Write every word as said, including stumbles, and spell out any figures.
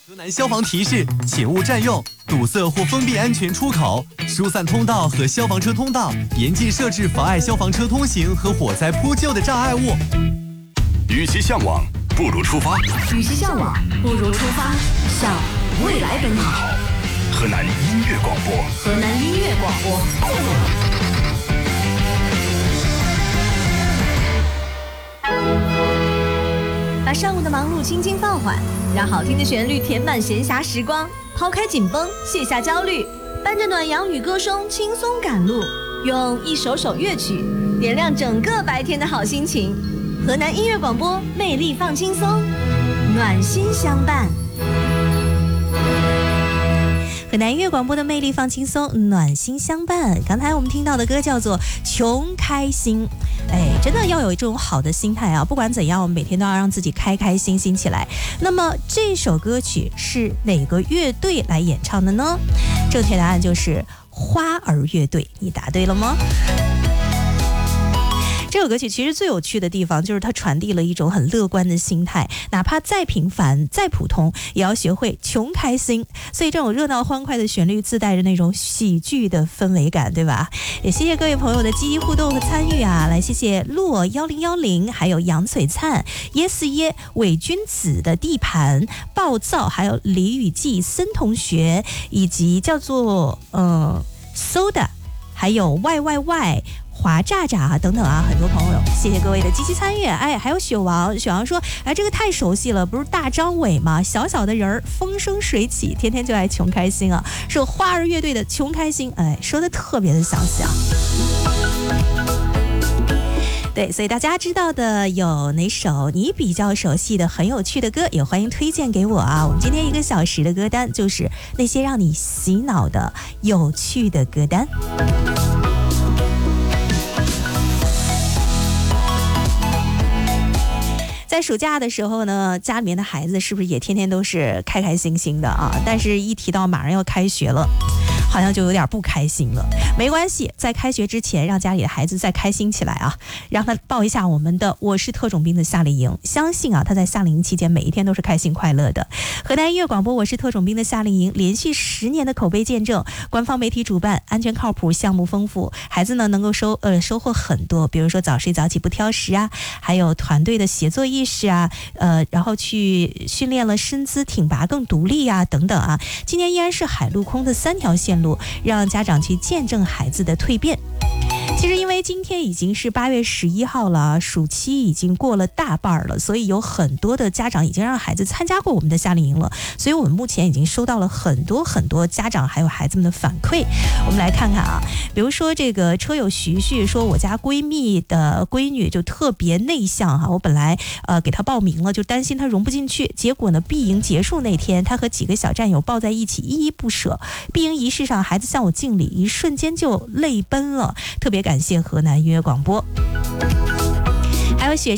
河南消防提示：请勿占用、堵塞或封闭安全出口、疏散通道和消防车通道，严禁设置妨碍消防车通行和火灾扑救的障碍物。 与其向往，不如出发。 与其向往，不如出发，向未来奔跑。 河南音乐广播， 河南音乐广播。把上午的忙碌轻轻放缓，让好听的旋律填满闲暇时光，抛开紧绷，卸下焦虑，伴着暖阳与歌声轻松赶路，用一首首乐曲点亮整个白天的好心情。河南音乐广播，魅力放轻松，暖心相伴。河南音乐广播的魅力放轻松，暖心相伴。刚才我们听到的歌叫做《穷开心》，哎，真的要有这种好的心态啊！不管怎样，我们每天都要让自己开开心心起来。那么这首歌曲是哪个乐队来演唱的呢？正确答案就是花儿乐队。你答对了吗？这首歌曲其实最有趣的地方就是它传递了一种很乐观的心态，哪怕再平凡再普通也要学会穷开心。所以这种热闹欢快的旋律自带着那种喜剧的氛围感，对吧？也谢谢各位朋友的积极互动和参与啊！来谢谢洛幺零幺零，还有杨璀璨、耶四耶、伪君子的地盘、暴躁，还有李雨季、森同学，以及叫做呃 soda， 还有 Y Y Y。华炸炸啊等等啊，很多朋友，谢谢各位的积极参与。哎，还有雪王，雪王说，哎，这个太熟悉了，不是大张伟吗？小小的人儿，风生水起，天天就爱穷开心啊，是花儿乐队的穷开心，哎，说的特别的详细啊。对，所以大家知道的有哪首你比较熟悉的很有趣的歌，也欢迎推荐给我啊。我们今天一个小时的歌单就是那些让你洗脑的有趣的歌单。在暑假的时候呢，家里面的孩子是不是也天天都是开开心心的啊？但是一提到马上要开学了，好像就有点不开心了。没关系，在开学之前让家里的孩子再开心起来啊，让他报一下我们的我是特种兵的夏令营，相信啊他在夏令营期间每一天都是开心快乐的。河南音乐广播我是特种兵的夏令营连续十年的口碑见证，官方媒体主办，安全靠谱，项目丰富，孩子呢能够收呃收获很多，比如说早睡早起不挑食啊，还有团队的协作意识啊，呃然后去训练了身姿挺拔更独立啊等等啊。今年依然是海陆空的三条线路，让家长去见证孩子的蜕变。其实因为今天已经是八月十一号了，暑期已经过了大半了，所以有很多的家长已经让孩子参加过我们的夏令营了，所以我们目前已经收到了很多很多家长还有孩子们的反馈。我们来看看啊，比如说这个车友徐徐说，我家闺蜜的闺女就特别内向哈、啊，我本来呃给她报名了，就担心她融不进去，结果呢闭营结束那天，她和几个小战友抱在一起依依不舍，闭营仪式上孩子向我敬礼，一瞬间就泪奔了，特别感谢河南音乐广播。还有雪